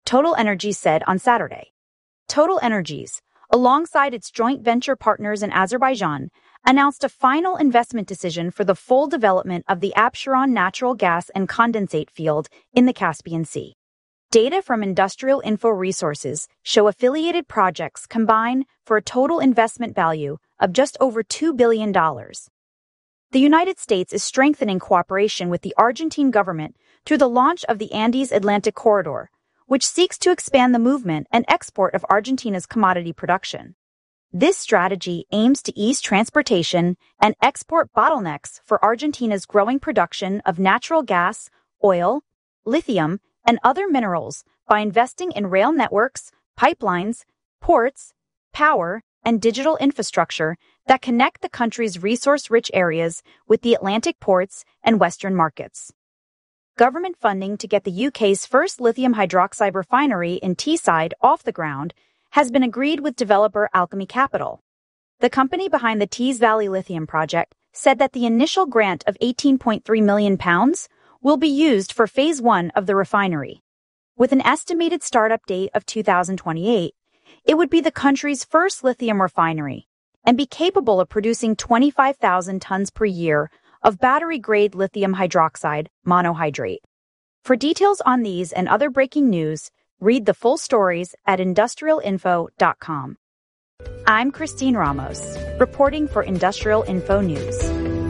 Total Energies said on Saturday. Total Energies, alongside its joint venture partners in Azerbaijan, announced a final investment decision for the full development of the Absheron natural gas and condensate field in the Caspian Sea. Data from Industrial Info Resources show affiliated projects combine for a total investment value of just over $2 billion. The United States is strengthening cooperation with the Argentine government through the launch of the Andes Atlantic Corridor, which seeks to expand the movement and export of Argentina's commodity production. This strategy aims to ease transportation and export bottlenecks for Argentina's growing production of natural gas, oil, lithium, and other minerals by investing in rail networks, pipelines, ports, power, and digital infrastructure that connect the country's resource-rich areas with the Atlantic ports and Western markets. Government funding to get the UK's first lithium hydroxide refinery in Teesside off the ground has been agreed with developer Alchemy Capital. The company behind the Tees Valley Lithium project said that the initial grant of £18.3 million will be used for Phase 1 of the refinery. With an estimated startup date of 2028, it would be the country's first lithium refinery and be capable of producing 25,000 tons per year of battery-grade lithium hydroxide monohydrate. For details on these and other breaking news, read the full stories at industrialinfo.com. I'm Christine Ramos, reporting for Industrial Info News.